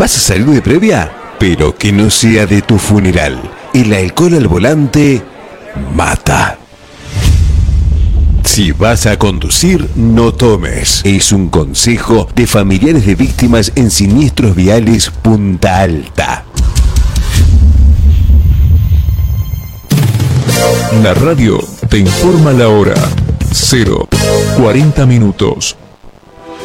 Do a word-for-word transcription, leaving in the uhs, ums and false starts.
¿Vas a salir de previa? Pero que no sea de tu funeral. El alcohol al volante mata. Si vas a conducir, no tomes. Es un consejo de familiares de víctimas en Siniestros Viales Punta Alta. La radio te informa la hora. cero cuarenta minutos.